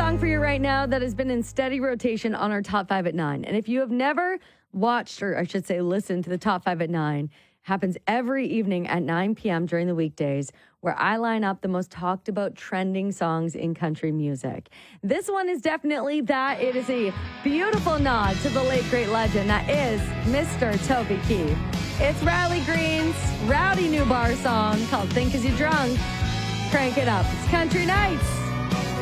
song for you right now that has been in steady rotation on our Top 5 at 9. And if you have never watched, or I should say listened to the Top 5 at 9, happens every evening at 9 p.m. during the weekdays, where I line up the most talked about trending songs in country music. This one is definitely that. It is a beautiful nod to the late great legend that is Mr. Toby Keith. It's Riley Green's rowdy new bar song called Think 'Cause You're Drunk. Crank it up. It's Country Nights.